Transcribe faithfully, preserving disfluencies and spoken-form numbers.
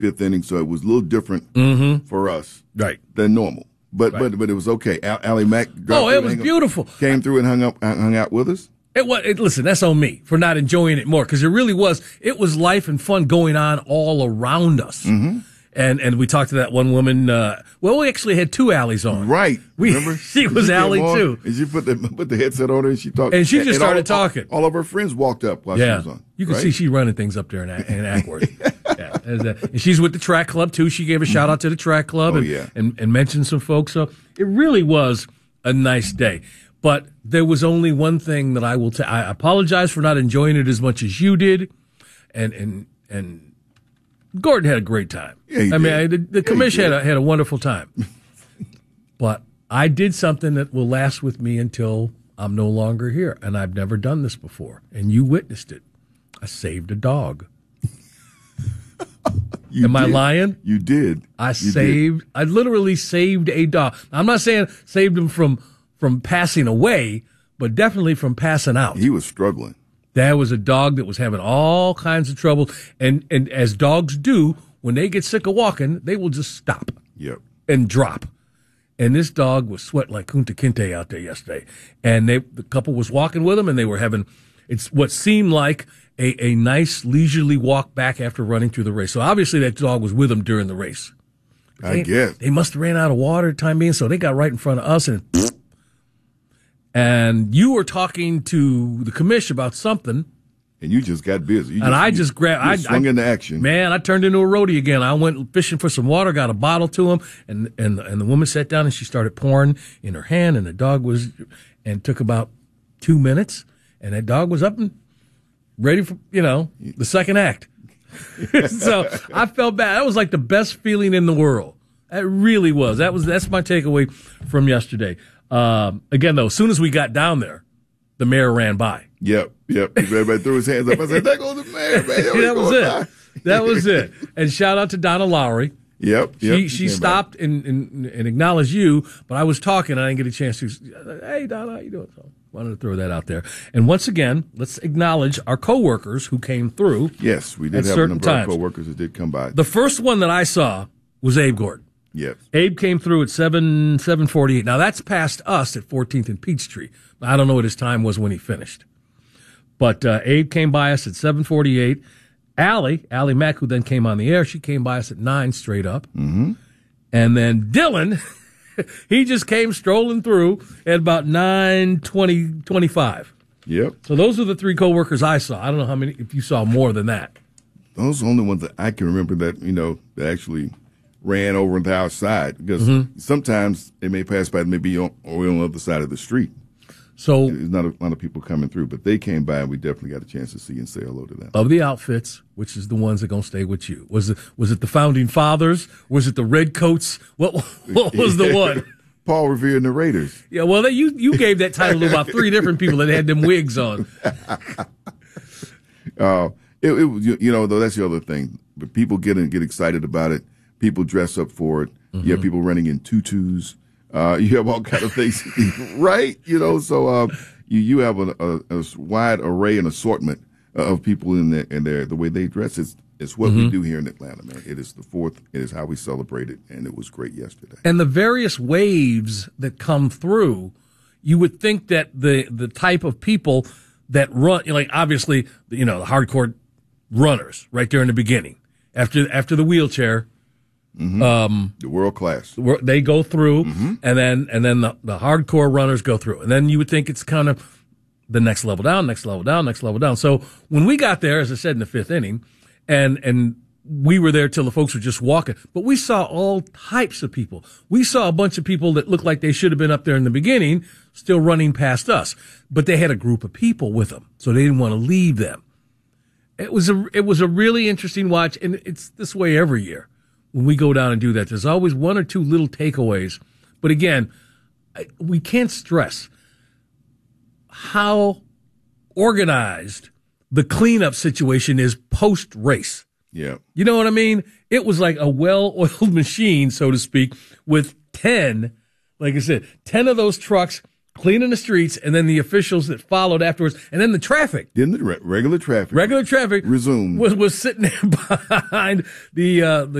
fifth inning, so it was a little different mm-hmm. for us right. than normal. But right. but but it was okay. Al- Allie Mack. Oh, it was beautiful. Up, came through and hung up, hung out with us. It was. It, listen, that's on me for not enjoying it more because it really was. It was life and fun going on all around us. Mm-hmm. And and we talked to that one woman. Uh, well, we actually had two Allies on. Right. We, Remember? She was she Allie too. And she put the put the headset on her and she talked. And she just and started all, talking. All, all of her friends walked up while yeah. she was on. You can right? see she running things up there in, in Ackworth. yeah. And, uh, and she's with the track club too. She gave a shout out to the track club oh, and, yeah. and and mentioned some folks. So it really was a nice day. But there was only one thing that I will tell. I apologize for not enjoying it as much as you did, and and and. Gordon had a great time. Yeah, he I did. mean, I, the, the yeah, commission had a, had a wonderful time. But I did something that will last with me until I'm no longer here, and I've never done this before, and you witnessed it. I saved a dog. You Am did. I lying? You did. I you saved. Did. I literally saved a dog. I'm not saying saved him from from passing away, but definitely from passing out. He was struggling. There was a dog that was having all kinds of trouble, and and as dogs do, when they get sick of walking, they will just stop. Yep. And drop. And this dog was sweating like Kunta Kinte out there yesterday. And they, the couple was walking with him, and they were having it's what seemed like a, a nice leisurely walk back after running through the race. So obviously that dog was with them during the race. I they, guess. They must have ran out of water at the time being, so they got right in front of us and and you were talking to the commish about something. And you just got busy. You and just, I just grabbed. I swung I, into action. Man, I turned into a roadie again. I went fishing for some water, got a bottle to him, and and and the woman sat down and she started pouring in her hand, and the dog was, and it took about two minutes, and that dog was up and ready for you know the second act. So I felt bad. That was like the best feeling in the world. It really was. That was that's my takeaway from yesterday. Um, again, though, as soon as we got down there, the mayor ran by. Yep, yep. Everybody threw his hands up. I said, "There goes the mayor, man." That was it. By. That was it. And shout out to Donna Lowry. Yep, yep. She she stopped and, and and acknowledged you, but I was talking and I didn't get a chance to. Hey, Donna, how you doing? So wanted to throw that out there. And once again, let's acknowledge our coworkers who came through. Yes, we did have a number times. of coworkers that did come by. The first one that I saw was Abe Gordon. Yes. Abe came through at seven seven forty eight. Now that's past us at fourteenth and Peachtree. I don't know what his time was when he finished, but uh, Abe came by us at seven forty eight. Allie, Allie Mack, who then came on the air, she came by us at nine straight up, mm-hmm. and then Dylan, he just came strolling through at about nine twenty twenty five. Yep. So those are the three coworkers I saw. I don't know how many if you saw more than that. Those are the only ones that I can remember that you know that actually ran over on the outside because mm-hmm. sometimes they may pass by, maybe on, or on the other side of the street. So there's not a lot of people coming through, but they came by and we definitely got a chance to see and say hello to them. Of the outfits, which is the ones that are going to stay with you? Was it was it the Founding Fathers? Was it the Redcoats? What what was the one? Paul Revere and the Raiders. Yeah, well, they, you you gave that title to about three different people that had them wigs on. uh, it, it you know though that's the other thing. But people get get excited about it. People dress up for it. Mm-hmm. You have people running in tutus. Uh, you have all kind of things, right? You know, so uh, you you have a, a, a wide array and assortment of people in there, and there the way they dress is is what mm-hmm. we do here in Atlanta, man. It is the fourth. It is how we celebrate it, and it was great yesterday. And the various waves that come through, you would think that the the type of people that run, like obviously, you know, the hardcore runners right there in the beginning, after after the wheelchair. Mm-hmm. Um, the world class. They go through, mm-hmm. and then and then the, the hardcore runners go through, and then you would think it's kind of the next level down, next level down, next level down. So when we got there, as I said in the fifth inning, and and we were there till the folks were just walking, but we saw all types of people. We saw a bunch of people that looked like they should have been up there in the beginning, still running past us, but they had a group of people with them, so they didn't want to leave them. It was a it was a really interesting watch, and it's this way every year. When we go down and do that, there's always one or two little takeaways. But again, we can't stress how organized the cleanup situation is post-race. Yeah. You know what I mean? It was like a well-oiled machine, so to speak, with ten, like I said, ten of those trucks cleaning the streets, and then the officials that followed afterwards, and then the traffic. Then the re- regular traffic. Regular traffic resumed. Was, was sitting there behind the, uh, the